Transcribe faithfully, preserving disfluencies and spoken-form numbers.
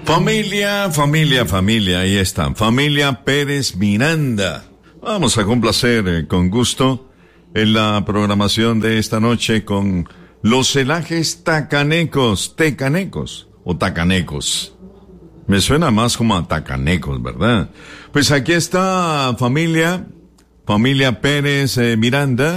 Familia, familia, familia, ahí están. Familia Pérez Miranda. Vamos a complacer eh, con gusto en la programación de esta noche con los celajes tacanecos, tecanecos o tacanecos. Me suena más como a tacanecos, ¿verdad? Pues aquí está familia, familia Pérez eh, Miranda.